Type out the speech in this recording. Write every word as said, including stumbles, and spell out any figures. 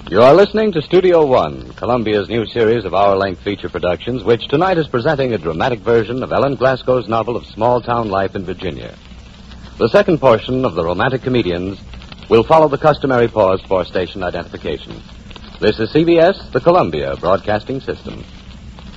You are listening to Studio One, Columbia's new series of hour-length feature productions, which tonight is presenting a dramatic version of Ellen Glasgow's novel of small-town life in Virginia. The second portion of The Romantic Comedians will follow the customary pause for station identification. This is C B S, the Columbia Broadcasting System.